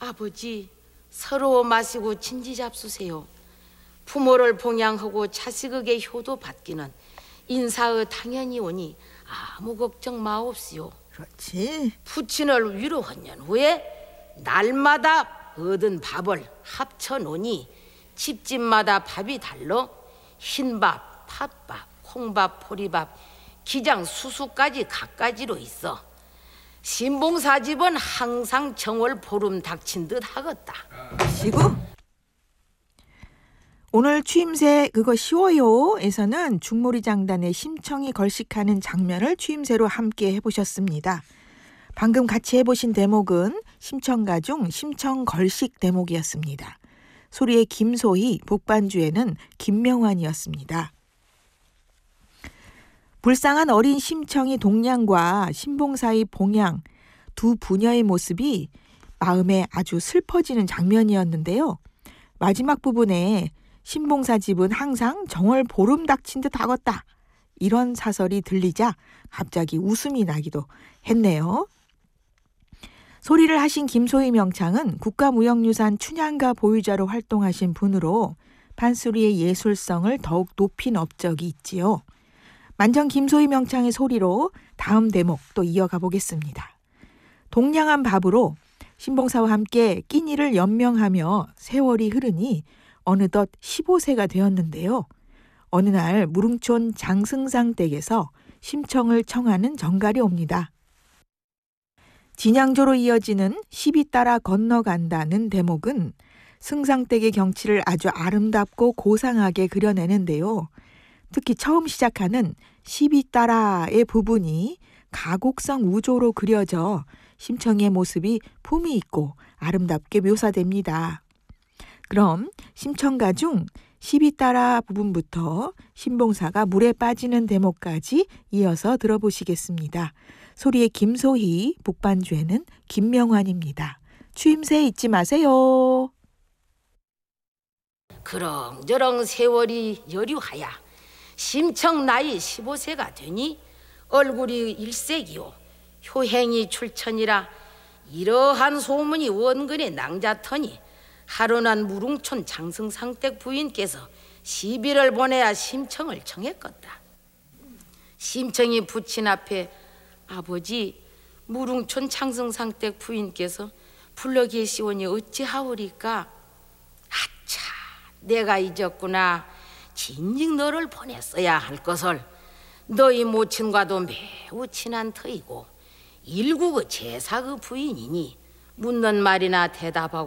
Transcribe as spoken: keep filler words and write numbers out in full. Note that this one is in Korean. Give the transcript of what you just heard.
아버지, 서로 마시고 진지 잡수세요. 부모를 봉양하고 자식에게 효도 받기는 인사의 당연히 오니 아무 걱정 마옵시오. 그렇지. 부친을 위로한 후에 날마다 얻은 밥을 합쳐 놓으니 집집마다 밥이 달러 흰밥, 팥밥, 콩밥, 보리밥, 기장, 수수까지 갖가지로 있어. 신봉사 집은 항상 정월 보름 닥친 듯 하겠다. 시구. 오늘 추임새 그거 쉬워요에서는 중몰이 장단의 심청이 걸식하는 장면을 추임새로 함께 해보셨습니다. 방금 같이 해보신 대목은 심청가 중 심청 걸식 대목이었습니다. 소리의 김소희, 복반주에는 김명환이었습니다. 불쌍한 어린 심청이 동량과 신봉사의 봉양 두 부녀의 모습이 마음에 아주 슬퍼지는 장면이었는데요. 마지막 부분에 신봉사 집은 항상 정월 보름 닥친 듯 하겄다. 이런 사설이 들리자 갑자기 웃음이 나기도 했네요. 소리를 하신 김소희 명창은 국가무형유산 춘향가 보유자로 활동하신 분으로 판소리의 예술성을 더욱 높인 업적이 있지요. 만정 김소희 명창의 소리로 다음 대목 또 이어가 보겠습니다. 동량한 밥으로 신봉사와 함께 끼니를 연명하며 세월이 흐르니 어느덧 십오 세가 되었는데요. 어느 날 무릉촌 장승상 댁에서 심청을 청하는 정갈이 옵니다. 진양조로 이어지는 시비 따라 건너간다는 대목은 승상댁의 경치를 아주 아름답고 고상하게 그려내는데요. 특히 처음 시작하는 시비 따라의 부분이 가곡성 우조로 그려져 심청의 모습이 품위 있고 아름답게 묘사됩니다. 그럼 심청가 중 시비 따라 부분부터 신봉사가 물에 빠지는 대목까지 이어서 들어보시겠습니다. 소리의 김소희, 복반주에는 김명환입니다. 추임새 잊지 마세요. 그렁저렁 세월이 여류하야 심청 나이 십오 세가 되니 얼굴이 일색이요 효행이 출천이라 이러한 소문이 원근에 낭자터니 하루난 무릉촌 장승상댁 부인께서 시비를 보내야 심청을 청했겠다. 심청이 부친 앞에 아버지, 무릉촌 장승상댁 부인께서 불러 계시오니 어찌하오리까? 아차, 내가 잊었구나. 진즉 너를 보냈어야 할 것을. 너희 모친과도 매우 친한 터이고 일국의 제사의 부인이니 묻는 말이나 대답하고